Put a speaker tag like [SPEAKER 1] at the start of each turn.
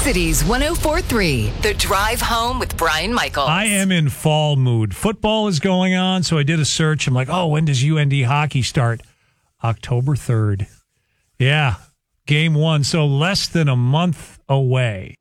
[SPEAKER 1] Cities 104.3, The Drive Home with Brian Michaels.
[SPEAKER 2] I am in fall mood. Football is going on, so I did a search. I'm like, when does UND hockey start? October 3rd. Yeah, game 1, so less than a month away.